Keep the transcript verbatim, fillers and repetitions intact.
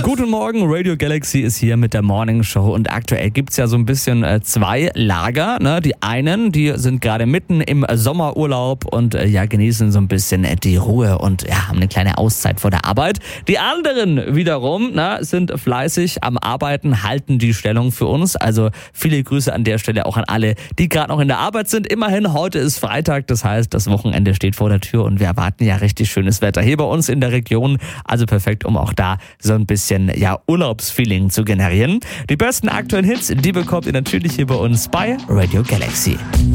Guten Morgen, Radio Galaxy ist hier mit der Morning Show und aktuell gibt's ja so ein bisschen äh, zwei Lager. Ne? Die einen, die sind gerade mitten im Sommerurlaub und äh, ja genießen so ein bisschen äh, die Ruhe und ja, haben eine kleine Auszeit vor der Arbeit. Die anderen wiederum na, sind fleißig am Arbeiten, halten die Stellung für uns. Also viele Grüße an der Stelle auch an alle, die gerade noch in der Arbeit sind. Immerhin, heute ist Freitag, das heißt, das Wochenende steht vor der Tür und wir erwarten ja richtig schönes Wetter hier bei uns in der Region. Also perfekt, um auch da so ein bisschen ja, Urlaubsfeeling zu generieren. Die besten aktuellen Hits, die bekommt ihr natürlich hier bei uns bei Radio Galaxy.